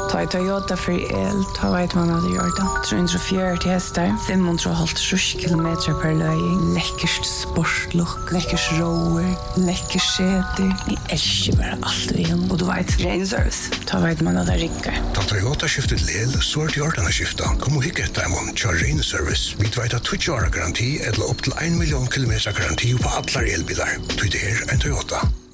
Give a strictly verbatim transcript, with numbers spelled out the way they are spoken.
Ta i Toyota för el, ta vet man att göra det. trehundrafjøruti hästar, femhundrahalvtrýss kilometer per löj. Läckert sportlook, läckert rower, läckert säte. Ni älskar bara allt vi har. Och du vet, ren service. Ta vet man att det ringer. Ta Toyota skiftet lel, så är det gjort att skifta. Kom och hicka ett demon, kör ren service. Vi vet att Twitch har garanti eller upp till en miljon kilometer garanti på alla elbilar. Det är en Toyota.